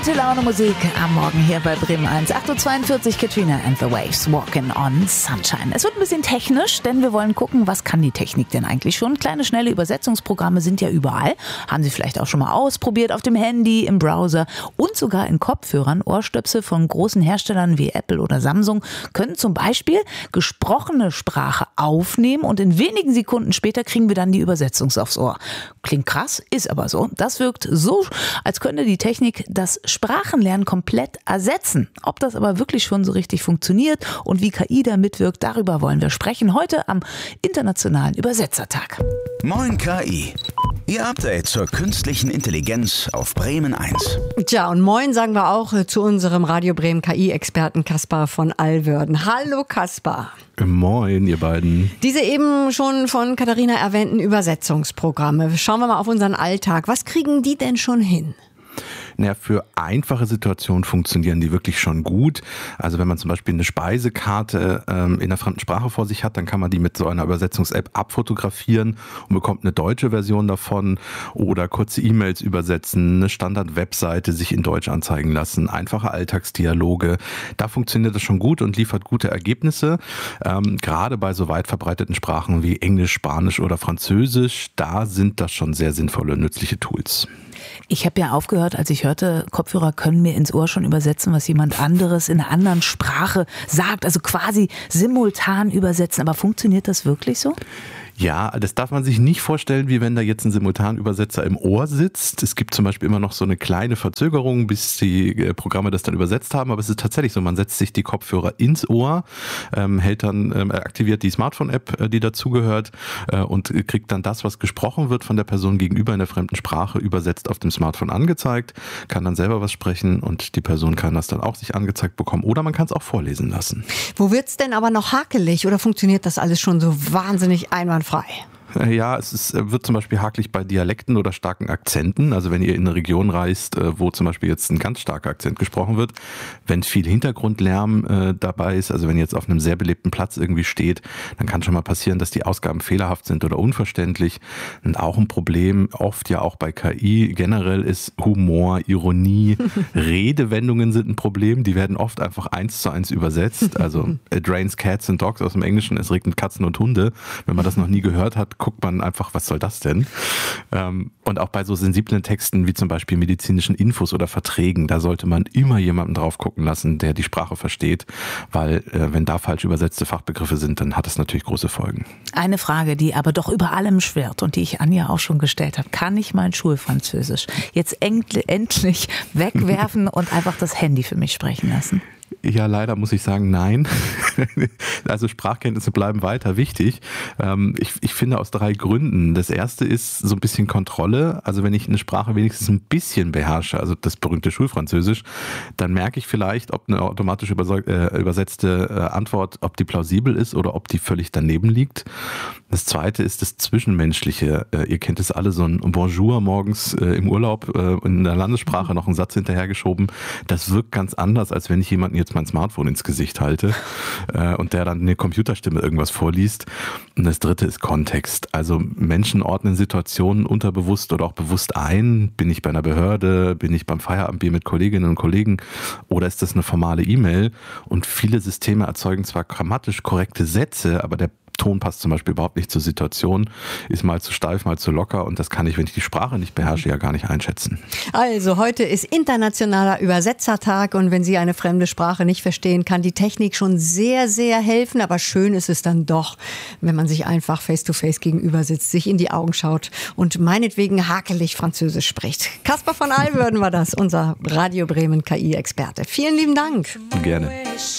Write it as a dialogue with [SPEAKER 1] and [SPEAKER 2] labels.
[SPEAKER 1] Gute Laune Musik am Morgen hier bei Bremen 1. 8.42 Uhr, Katrina and the Waves, Walking on Sunshine. Es wird ein bisschen technisch, denn wir wollen gucken, was kann die Technik denn eigentlich schon? Kleine, schnelle Übersetzungsprogramme sind ja überall. Haben Sie vielleicht auch schon mal ausprobiert auf dem Handy, im Browser und sogar in Kopfhörern. Ohrstöpsel von großen Herstellern wie Apple oder Samsung können zum Beispiel gesprochene Sprache aufnehmen und in wenigen Sekunden später kriegen wir dann die Übersetzung aufs Ohr. Klingt krass, ist aber so. Das wirkt so, als könnte die Technik das Sprachenlernen komplett ersetzen. Ob das aber wirklich schon so richtig funktioniert und wie KI da mitwirkt, darüber wollen wir sprechen. Heute am Internationalen Übersetzertag.
[SPEAKER 2] Moin KI. Ihr Update zur künstlichen Intelligenz auf Bremen 1.
[SPEAKER 3] Tja, und moin sagen wir auch zu unserem Radio Bremen KI-Experten Kaspar von Alwörden. Hallo Kaspar.
[SPEAKER 4] Moin, ihr beiden.
[SPEAKER 3] Diese eben schon von Katharina erwähnten Übersetzungsprogramme. Schauen wir mal auf unseren Alltag. Was kriegen die denn schon hin?
[SPEAKER 4] Naja, für einfache Situationen funktionieren die wirklich schon gut. Also wenn man zum Beispiel eine Speisekarte in einer fremden Sprache vor sich hat, dann kann man die mit so einer Übersetzungs-App abfotografieren und bekommt eine deutsche Version davon oder kurze E-Mails übersetzen, eine Standard-Webseite sich in Deutsch anzeigen lassen, einfache Alltagsdialoge. Da funktioniert das schon gut und liefert gute Ergebnisse. Gerade bei so weit verbreiteten Sprachen wie Englisch, Spanisch oder Französisch, da sind das schon sehr sinnvolle, nützliche Tools.
[SPEAKER 1] Ich habe ja aufgehört, als ich hörte, Kopfhörer können mir ins Ohr schon übersetzen, was jemand anderes in einer anderen Sprache sagt, also quasi simultan übersetzen. Aber funktioniert das wirklich so?
[SPEAKER 4] Ja, das darf man sich nicht vorstellen, wie wenn da jetzt ein Simultanübersetzer im Ohr sitzt. Es gibt zum Beispiel immer noch so eine kleine Verzögerung, bis die Programme das dann übersetzt haben. Aber es ist tatsächlich so, man setzt sich die Kopfhörer ins Ohr, aktiviert die Smartphone-App, die dazugehört und kriegt dann das, was gesprochen wird von der Person gegenüber in der fremden Sprache, übersetzt auf dem Smartphone angezeigt, kann dann selber was sprechen und die Person kann das dann auch sich angezeigt bekommen oder man kann es auch vorlesen lassen.
[SPEAKER 3] Wo wird's denn aber noch hakelig oder funktioniert das alles schon so wahnsinnig einwandfrei?
[SPEAKER 4] Ja, wird zum Beispiel hakelig bei Dialekten oder starken Akzenten. Also wenn ihr in eine Region reist, wo zum Beispiel jetzt ein ganz starker Akzent gesprochen wird, wenn viel Hintergrundlärm dabei ist, also wenn ihr jetzt auf einem sehr belebten Platz irgendwie steht, dann kann schon mal passieren, dass die Ausgaben fehlerhaft sind oder unverständlich. Und auch ein Problem, oft ja auch bei KI generell, ist Humor, Ironie, Redewendungen sind ein Problem. Die werden oft einfach 1:1 übersetzt. Also it rains cats and dogs aus dem Englischen, es regnet Katzen und Hunde. Wenn man das noch nie gehört hat, guckt man einfach, was soll das denn? Und auch bei so sensiblen Texten wie zum Beispiel medizinischen Infos oder Verträgen, da sollte man immer jemanden drauf gucken lassen, der die Sprache versteht, weil wenn da falsch übersetzte Fachbegriffe sind, dann hat das natürlich große Folgen.
[SPEAKER 1] Eine Frage, die aber doch über allem schwirrt und die ich Anja auch schon gestellt habe. Kann ich mein Schulfranzösisch jetzt endlich wegwerfen und einfach das Handy für mich sprechen lassen?
[SPEAKER 4] Ja, leider muss ich sagen, nein. Also Sprachkenntnisse bleiben weiter wichtig. Ich finde aus 3 Gründen. Das erste ist so ein bisschen Kontrolle. Also wenn ich eine Sprache wenigstens ein bisschen beherrsche, also das berühmte Schulfranzösisch, dann merke ich vielleicht, ob eine automatisch übersetzte Antwort, ob die plausibel ist oder ob die völlig daneben liegt. Das zweite ist das Zwischenmenschliche. Ihr kennt es alle, so ein Bonjour morgens im Urlaub in der Landessprache noch einen Satz hinterhergeschoben. Das wirkt ganz anders, als wenn ich jemanden jetzt mein Smartphone ins Gesicht halte und der dann eine Computerstimme irgendwas vorliest. Und das dritte ist Kontext. Also Menschen ordnen Situationen unterbewusst oder auch bewusst ein. Bin ich bei einer Behörde? Bin ich beim Feierabendbier mit Kolleginnen und Kollegen? Oder ist das eine formale E-Mail? Und viele Systeme erzeugen zwar grammatisch korrekte Sätze, aber der Ton passt zum Beispiel überhaupt nicht zur Situation, ist mal zu steif, mal zu locker und das kann ich, wenn ich die Sprache nicht beherrsche, ja gar nicht einschätzen.
[SPEAKER 3] Also heute ist Internationaler Übersetzertag und wenn Sie eine fremde Sprache nicht verstehen, kann die Technik schon sehr, sehr helfen, aber schön ist es dann doch, wenn man sich einfach face-to-face gegenüber sitzt, sich in die Augen schaut und meinetwegen hakelig Französisch spricht. Kaspar von Alwörden war das, unser Radio Bremen KI-Experte. Vielen lieben Dank.
[SPEAKER 4] Gerne.